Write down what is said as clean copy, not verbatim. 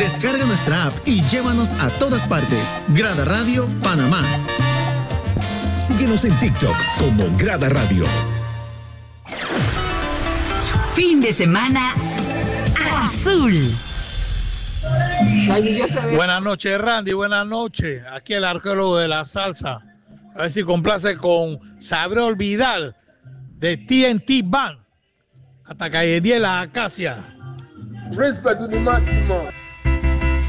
Descarga nuestra app y llévanos a todas partes. Grada Radio Panamá. Síguenos en TikTok como Grada Radio. Fin de semana azul. Buenas noches, Randy. Buenas noches. Aquí el arqueólogo de la salsa. A ver si complace con Sabré Olvidar de TNT Band. Hasta calle 10 La Acacia. Respeto de máximo.